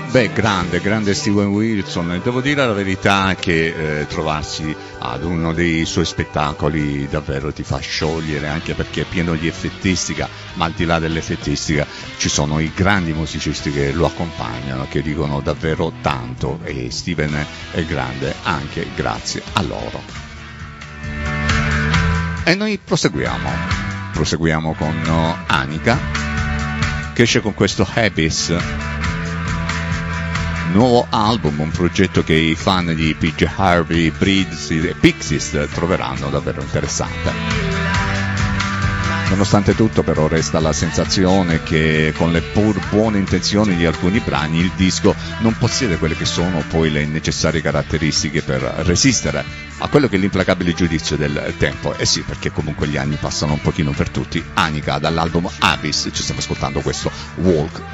Beh, grande Steven Wilson, e devo dire la verità che trovarsi ad uno dei suoi spettacoli davvero ti fa sciogliere, anche perché è pieno di effettistica, ma al di là dell'effettistica ci sono i grandi musicisti che lo accompagnano, che dicono davvero tanto, e Steven è grande anche grazie a loro. E noi proseguiamo con Anika, che esce con questo Habits, nuovo album, un progetto che i fan di PJ Harvey, Breeds e Pixies troveranno davvero interessante. Nonostante tutto, però, resta la sensazione che con le pur buone intenzioni di alcuni brani il disco non possiede quelle che sono poi le necessarie caratteristiche per resistere a quello che è l'implacabile giudizio del tempo. E sì, perché comunque gli anni passano un pochino per tutti. Anika, dall'album Abyss, ci stiamo ascoltando questo Walk